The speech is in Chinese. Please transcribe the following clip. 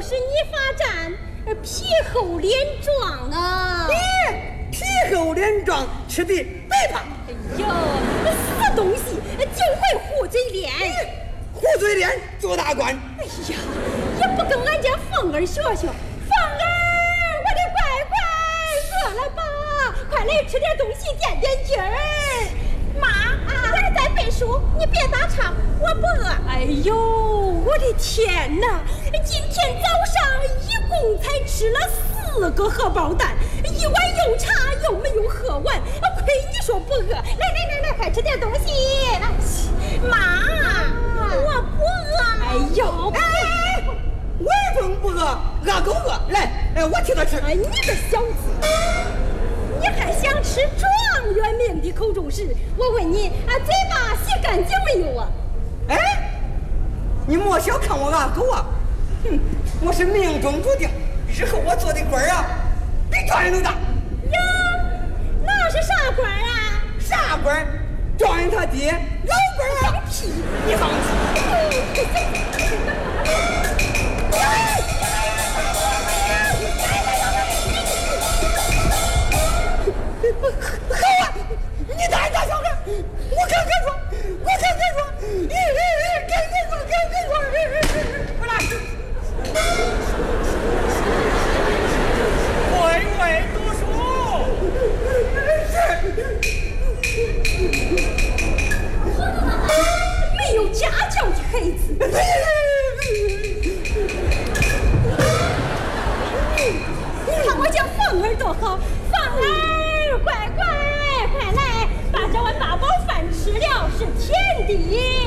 是你发展皮厚脸壮啊！ 皮厚脸壮，吃的白胖。 哎呦，死东西，就会糊嘴脸！ 糊嘴脸做大官。 哎呀，也不跟俺家凤儿学学。凤儿，我的乖乖，饿了吧？快来吃点东西垫垫劲儿。妈，我是在背书，你别打岔，我不饿。哎呦，我的天哪！今天早上一共才吃了4个荷包蛋，一碗油茶又没有喝完，亏你说不饿。来，快吃点东西。来，妈，我不饿。哎呦， 歪风不饿，饿狗饿。来，我替他吃。 哎，你个小子！你还想吃状元命的口中食？我问你，嘴巴洗干净没有啊？ 哎，你莫小看我阿狗啊！哼，我是命中注定，日后我做的官啊，比状元都大。 呀，那是啥官啊？ 啥官？状元他爹老官啊！ 放屁！ 你放屁！好啊！你胆大小人，我敢说，我来。 乖乖读书。 没有家教的孩子。你看我家凤儿多好，凤儿乖，快来把这碗八宝饭吃了，是甜的。